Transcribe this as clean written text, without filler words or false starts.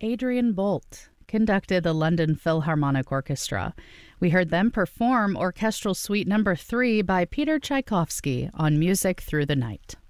Adrian Bolt conducted the London Philharmonic Orchestra. We heard them perform Orchestral Suite No. 3 by Peter Tchaikovsky on Music Through the Night.